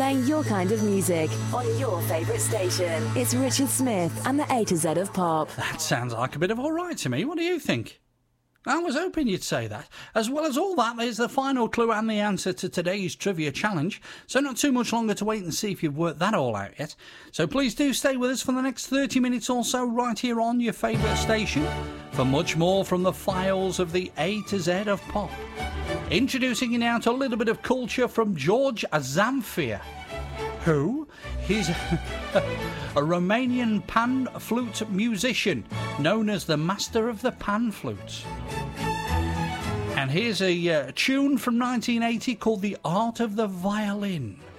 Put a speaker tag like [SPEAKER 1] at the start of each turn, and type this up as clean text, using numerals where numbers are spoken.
[SPEAKER 1] playing your kind of music on your favourite station. It's Richard Smith and the A to Z of Pop.
[SPEAKER 2] That sounds like a bit of all right to me. What do you think? I was hoping you'd say that. As well as all that, there's the final clue and the answer to today's trivia challenge. So not too much longer to wait and see if you've worked that all out yet. So please do stay with us for the next 30 minutes or so right here on your favourite station for much more from the files of the A to Z of Pop. Introducing you now to a little bit of culture from George Zamfir. Who? He's a Romanian pan flute musician known as the Master of the Pan Flute. And here's a tune from 1980 called The Art of the Violin.